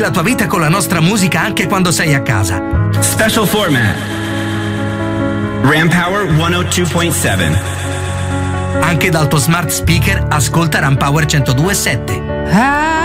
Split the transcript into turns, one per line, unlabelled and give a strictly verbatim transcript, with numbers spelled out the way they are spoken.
la tua vita con la nostra musica anche quando sei a casa.
Special format. Ram Power centodue point seven.
Anche dal tuo smart speaker ascolta Ram Power centodue virgola sette.